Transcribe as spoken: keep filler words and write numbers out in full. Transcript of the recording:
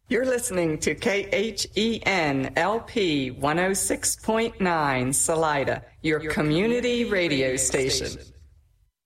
You're listening to K H E N L P one oh six point nine Salida, your community radio station.